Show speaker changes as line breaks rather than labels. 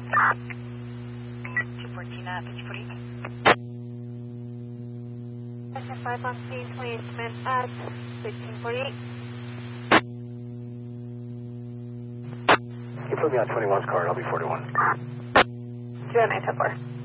214 pitch 48.
Section 5 on scene, 28 Smith at 1648.
You put me on 21's card, I'll be 41.
209 10-4.